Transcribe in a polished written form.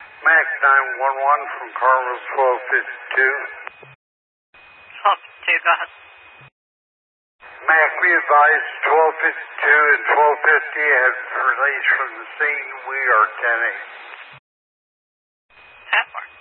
MAC 911 from Carmel 1252. 1252, go ahead. MAC, we advise 1252 and 1250 have released from the scene. We are 10-8. That works.